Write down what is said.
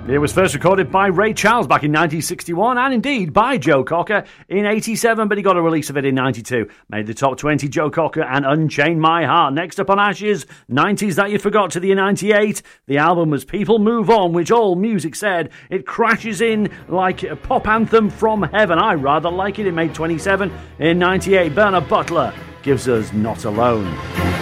It was first recorded by Ray Charles back in 1961 and indeed by Joe Cocker in 87, but he got a release of it in 92. Made the top 20, Joe Cocker and Unchain My Heart. Next up on Ashes, 90s That You Forgot to the year 98. The album was People Move On, which All Music said it crashes in like a pop anthem from heaven. I rather like it. It made 27 in 98. Bernard Butler gives us Not Alone.